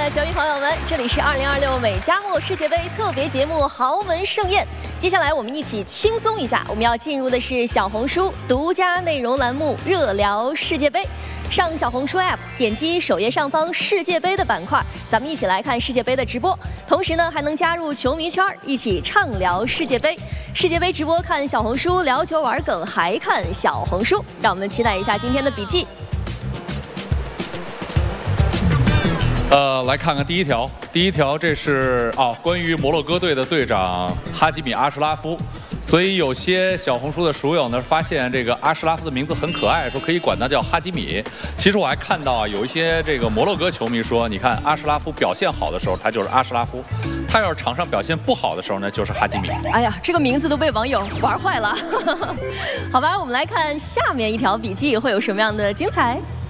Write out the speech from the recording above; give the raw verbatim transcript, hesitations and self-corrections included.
的球迷朋友们，这里是二零二六美加墨世界杯特别节目《豪门盛宴》。接下来我们一起轻松一下，我们要进入的是小红书独家内容栏目“热聊世界杯”。上小红书 App， 点击首页上方世界杯的板块，咱们一起来看世界杯的直播。同时呢，还能加入球迷圈，一起畅聊世界杯。世界杯直播看小红书，聊球玩梗还看小红书。让我们期待一下今天的笔记。 呃，来看看第一条。第一条，这是哦，关于摩洛哥队的队长哈基米·阿什拉夫。所以有些小红书的书友呢，发现这个阿什拉夫的名字很可爱，说可以管他叫哈基米。其实我还看到啊，有一些这个摩洛哥球迷说，你看阿什拉夫表现好的时候，他就是阿什拉夫；他要是场上表现不好的时候呢，就是哈基米。 哎呀，这个名字都被网友玩坏了。好吧，我们来看下面一条笔记会有什么样的精彩。